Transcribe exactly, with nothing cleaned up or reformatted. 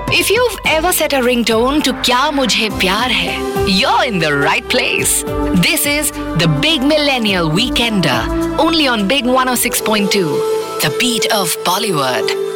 If you've ever set a ringtone to Kya Mujhe Pyar Hai, you're in the right place. This is the Big Millennial Weekender, only on Big one oh six point two, the beat of Bollywood.